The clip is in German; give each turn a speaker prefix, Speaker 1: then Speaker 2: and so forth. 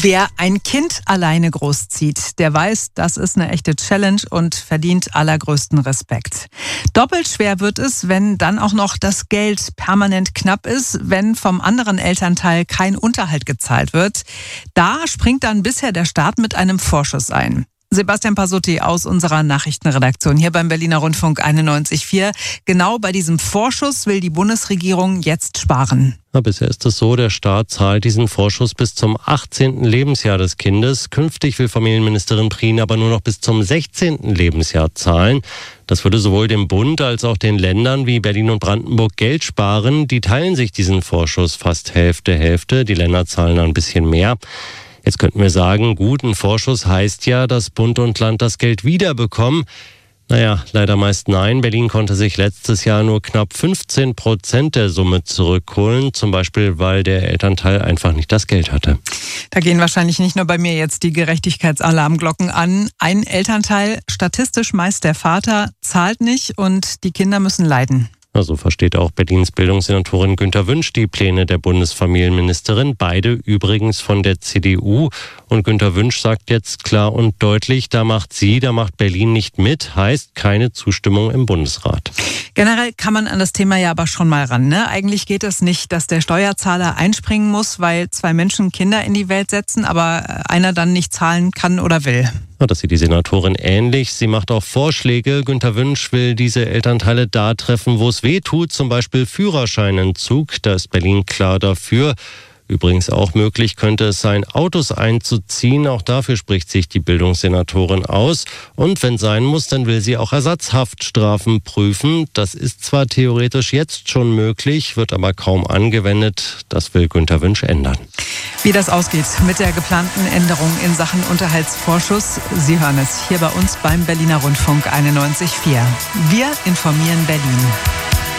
Speaker 1: Wer ein Kind alleine großzieht, der weiß, das ist eine echte Challenge und verdient allergrößten Respekt. Doppelt schwer wird es, wenn dann auch noch das Geld permanent knapp ist, wenn vom anderen Elternteil kein Unterhalt gezahlt wird. Da springt dann bisher der Staat mit einem Vorschuss ein. Sebastian Pasutti aus unserer Nachrichtenredaktion hier beim Berliner Rundfunk 91.4. Genau bei diesem Vorschuss will die Bundesregierung jetzt sparen.
Speaker 2: Bisher ist es so, der Staat zahlt diesen Vorschuss bis zum 18. Lebensjahr des Kindes. Künftig will Familienministerin Prien aber nur noch bis zum 16. Lebensjahr zahlen. Das würde sowohl dem Bund als auch den Ländern wie Berlin und Brandenburg Geld sparen. Die teilen sich diesen Vorschuss fast Hälfte. Die Länder zahlen ein bisschen mehr. Jetzt könnten wir sagen, gut, ein Vorschuss heißt ja, dass Bund und Land das Geld wiederbekommen. Naja, leider meist nein. Berlin konnte sich letztes Jahr nur knapp 15% der Summe zurückholen. Zum Beispiel, weil der Elternteil einfach nicht das Geld hatte.
Speaker 1: Da gehen wahrscheinlich nicht nur bei mir jetzt die Gerechtigkeitsalarmglocken an. Ein Elternteil, statistisch meist der Vater, zahlt nicht und die Kinder müssen leiden.
Speaker 2: So versteht auch Berlins Bildungssenatorin Günter Wünsch die Pläne der Bundesfamilienministerin. Beide übrigens von der CDU. Und Günter Wünsch sagt jetzt klar und deutlich, da macht Berlin nicht mit. Heißt keine Zustimmung im Bundesrat.
Speaker 1: Generell kann man an das Thema ja aber schon mal ran, ne? Eigentlich geht es nicht, dass der Steuerzahler einspringen muss, weil zwei Menschen Kinder in die Welt setzen, aber einer dann nicht zahlen kann oder will.
Speaker 2: Das sieht die Senatorin ähnlich. Sie macht auch Vorschläge. Günter Wünsch will diese Elternteile da treffen, wo es weh tut, zum Beispiel Führerscheinentzug. Da ist Berlin klar dafür. Übrigens auch möglich könnte es sein, Autos einzuziehen. Auch dafür spricht sich die Bildungssenatorin aus. Und wenn sein muss, dann will sie auch Ersatzhaftstrafen prüfen. Das ist zwar theoretisch jetzt schon möglich, wird aber kaum angewendet. Das will Günter Wünsch ändern.
Speaker 1: Wie das ausgeht mit der geplanten Änderung in Sachen Unterhaltsvorschuss, Sie hören es hier bei uns beim Berliner Rundfunk 91.4. Wir informieren Berlin.